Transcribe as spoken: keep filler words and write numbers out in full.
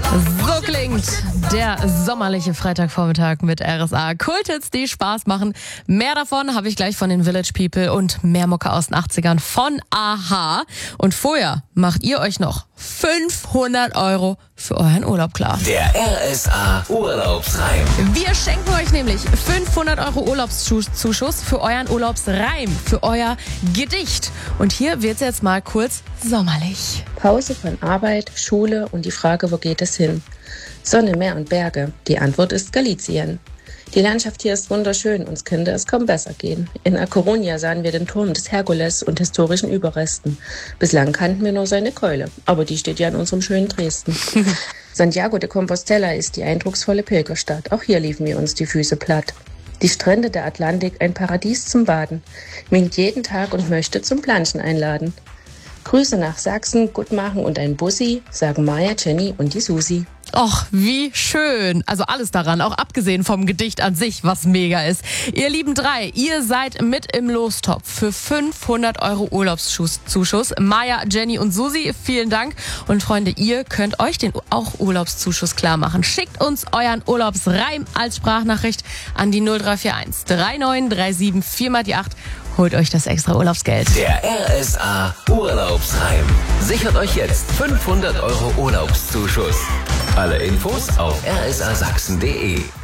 So klingt der sommerliche Freitagvormittag mit R S A. Kulthits, die Spaß machen. Mehr davon habe ich gleich von den Village People und mehr Mucke aus den achtzigern von a-ha. Und vorher macht ihr euch noch fünfhundert Euro für euren Urlaub klar. Der R S A Urlaubsreim. Wir schenken euch nämlich fünfhundert Euro Urlaubszuschuss für euren Urlaubsreim, für euer Gedicht. Und hier wird's jetzt mal kurz sommerlich. Pause von Arbeit, Schule und die Frage, wo geht es hin? Sonne, Meer und Berge. Die Antwort ist Galizien. Die Landschaft hier ist wunderschön, uns könnte es kaum besser gehen. In A Coruña sahen wir den Turm des Herkules und historischen Überresten. Bislang kannten wir nur seine Keule, aber die steht ja in unserem schönen Dresden. Santiago de Compostela ist die eindrucksvolle Pilgerstadt. Auch hier liefen wir uns die Füße platt. Die Strände der Atlantik, ein Paradies zum Baden. Winkt jeden Tag und möchte zum Planschen einladen. Grüße nach Sachsen, Gutmachen und ein Bussi, sagen Maja, Jenny und die Susi. Och, wie schön. Also alles daran, auch abgesehen vom Gedicht an sich, was mega ist. Ihr lieben drei, ihr seid mit im Lostopf für fünfhundert Euro Urlaubszuschuss. Maja, Jenny und Susi, vielen Dank. Und Freunde, ihr könnt euch den auch Urlaubszuschuss klar machen. Schickt uns euren Urlaubsreim als Sprachnachricht an die null drei vier eins drei neun drei sieben vier mal die acht. Holt euch das extra Urlaubsgeld. Der R S A Urlaubsreim. Sichert euch jetzt fünfhundert Euro Urlaubszuschuss. Alle Infos auf r s a sachsen punkt de.